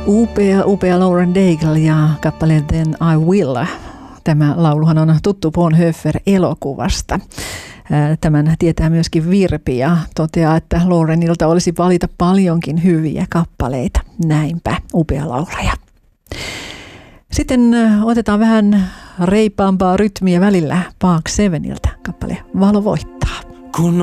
Upea Lauren Daigle ja kappale Then I Will. Tämä lauluhan on tuttu Bonhoeffer-elokuvasta. Tämän tietää myöskin Virpi ja toteaa, että Laurenilta olisi valita paljonkin hyviä kappaleita. Näinpä, upea laulaja. Sitten otetaan vähän reipaampaa rytmiä välillä Park Seveniltä kappale Valo voittaa. Kun